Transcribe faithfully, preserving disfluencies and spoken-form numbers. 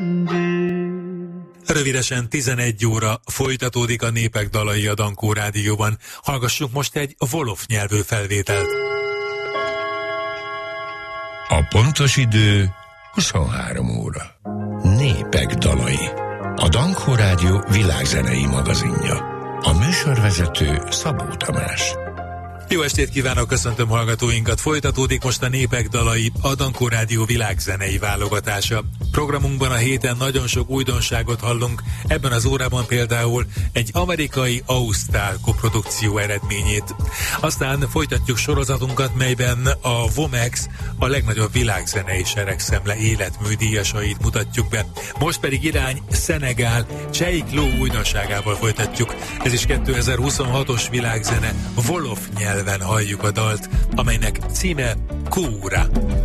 Rövidesen tizenegy óra folytatódik a Népek dalai a Dankó Rádióban. Hallgassunk most egy wolof nyelvű felvételt. A pontos idő huszonhárom óra. Népek dalai. A Dankó Rádió világzenei magazinja. A műsorvezető Szabó Tamás. Jó estét kívánok, köszöntöm hallgatóinkat. Folytatódik most a Népek dalai, a Dankó Rádió világzenei válogatása. Programunkban a héten nagyon sok újdonságot hallunk, ebben az órában például egy amerikai-ausztrál koprodukció eredményét. Aztán folytatjuk sorozatunkat, melyben a Womex a legnagyobb világzenei seregszemle életműdíjasait mutatjuk be. Most pedig irány Szenegál, Cheikh Low újdonságával folytatjuk. Ez is kétezer-huszonhatos világzene, wolof nyelven halljuk a dalt, amelynek címe Kúra.